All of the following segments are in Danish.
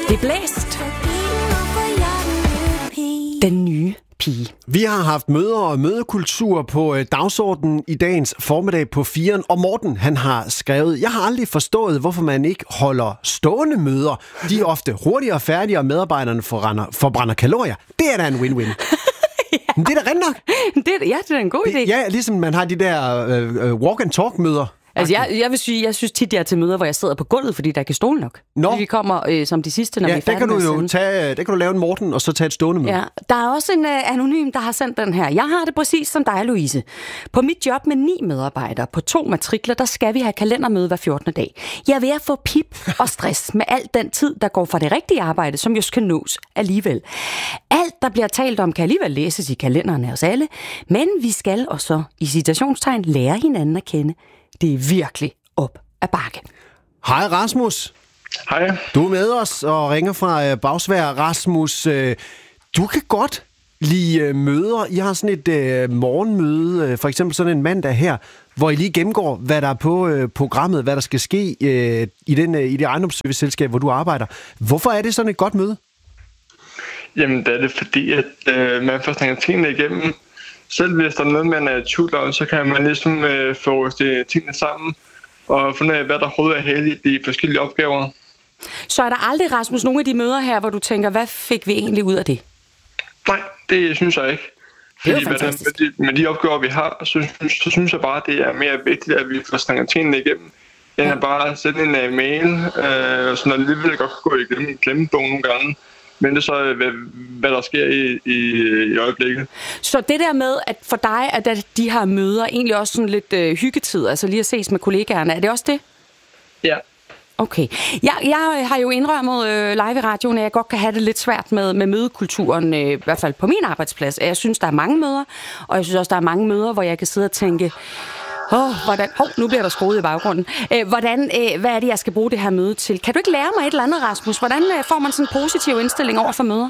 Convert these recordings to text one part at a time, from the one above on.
Det er blæst. Den nye pige. Vi har haft møder og mødekultur på dagsordenen i dagens formiddag på 4'eren, og Morten, han har skrevet: Jeg har aldrig forstået, hvorfor man ikke holder stående møder. De er ofte hurtigere og færdigere, og medarbejderne forbrænder kalorier. Det er da en win-win. Ja. Men det er da rent nok. Det er da en god idé. Ja, ligesom man har de der walk-and-talk-møder. Altså, jeg vil sige, jeg synes tit, jeg er til møder, hvor jeg sidder på gulvet, fordi der ikke er stole nok. Fordi vi kommer som de sidste, når vi er færdige med at sende. Der kan du lave en Morten, og så tage et stående møde. Ja, der er også en anonym, der har sendt den her. Jeg har det præcis som dig, Louise. På mit job med 9 medarbejdere på 2 matrikler, der skal vi have kalendermøde hver 14. dag. Jeg er ved at få pip og stress med al den tid, der går fra det rigtige arbejde, som jo skal nås alligevel. Alt, der bliver talt om, kan alligevel læses i kalenderne hos alle, men vi skal også i citationstegn lære hinanden at kende. Det er virkelig op ad bakke. Hej Rasmus. Hej. Du er med os og ringer fra Bagsværd. Rasmus, du kan godt lide møder. I har sådan et morgenmøde, for eksempel sådan en mandag her, hvor I lige gennemgår, hvad der er på programmet, hvad der skal ske i det ejendomsserviceselskab, hvor du arbejder. Hvorfor er det sådan et godt møde? Jamen, det er det fordi, at man får snakket tingene igennem. Selv hvis der er noget, man er i tvivl om, så kan man ligesom få tingene sammen og finde ud af, hvad der overhovedet er heldigt i de forskellige opgaver. Så er der aldrig, Rasmus, nogle af de møder her, hvor du tænker, hvad fik vi egentlig ud af det? Nej, det synes jeg ikke. Det er jo fantastisk. Med de opgaver, vi har, så synes jeg bare, det er mere vigtigt, at vi får snakket tingene igennem. Jeg har bare sendt en mail, så når det alligevel godt kan gå i glemmebogen nogle gange. Men det er så, hvad der sker i øjeblikket. Så det der med, at for dig, at de her møder egentlig også sådan lidt hyggetid, altså lige at ses med kollegaerne, er det også det? Ja. Okay. Jeg har jo indrømmet live i radioen, at jeg godt kan have det lidt svært med mødekulturen, i hvert fald på min arbejdsplads. Jeg synes, der er mange møder, og jeg synes også, der er mange møder, hvor jeg kan sidde og tænke, nu bliver der skruet i baggrunden. Hvad er det, jeg skal bruge det her møde til? Kan du ikke lære mig et eller andet, Rasmus? Hvordan får man sådan en positiv indstilling over for møder?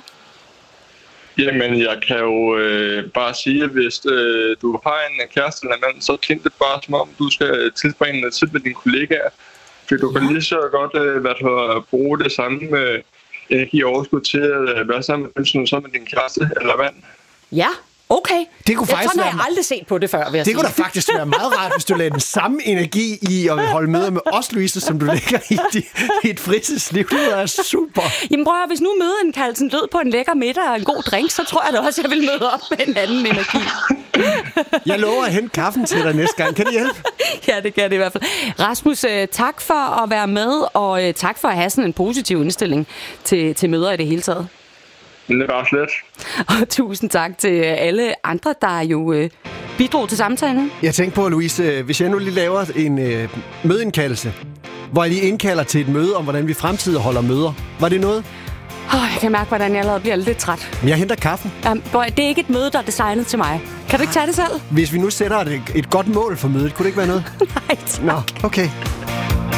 Jamen, jeg kan jo bare sige, at hvis du har en kæreste eller mand, så tænk det bare som om, du skal tilbringe noget tid med dine kollegaer. For du kan lige så godt bruge det samme energi og overskud til at være sammen med dem, som med din kæreste eller mand. Ja. Okay. Det kunne faktisk sådan har jeg aldrig set på det før, vil jeg sige. Det kunne da faktisk være meget rart, hvis du lagde den samme energi i at holde møder med os, Louise, som du lægger i et fritidsliv. Det er super. Jamen prøv at, hvis nu mødeindkaldelsen lød på en lækker middag og en god drink, så tror jeg da også, jeg vil møde op med en anden energi. Jeg lover at hente kaffen til dig næste gang. Kan det hjælpe? Ja, det kan det i hvert fald. Rasmus, tak for at være med, og tak for at have sådan en positiv indstilling til møder i det hele taget. Det var slet. Og tusind tak til alle andre, der jo bidrog til samtalen. Jeg tænkte på, Louise, hvis jeg nu lige laver en mødeindkaldelse, hvor jeg lige indkalder til et møde om, hvordan vi i fremtiden holder møder. Var det noget? Jeg kan mærke, hvordan jeg allerede bliver lidt træt. Men jeg henter kaffen. Det er ikke et møde, der er designet til mig. Kan du ikke tage det selv? Hvis vi nu sætter et godt mål for mødet, kunne det ikke være noget? Nej, tak. Nå, okay.